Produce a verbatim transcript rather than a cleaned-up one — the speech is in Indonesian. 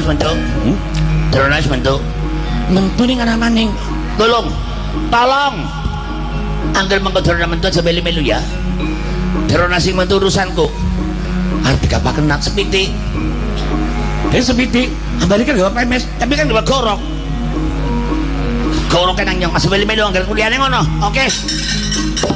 Dronas mentu. Hmm? Dronas mentu. Mentu ning arah maning. Tolong. Tolong. Angger mengko Dronas mentu aja melu-melu ya. Dronas sing mentu urusanku. Arep dikapaken nak sepiti. Eh sepiti. Ambane kan gawe pemes, tapi kan gawe gorok. Gorok kan nang nyong, aja melu-melu angger kuliahane ngono. Oke. Okay.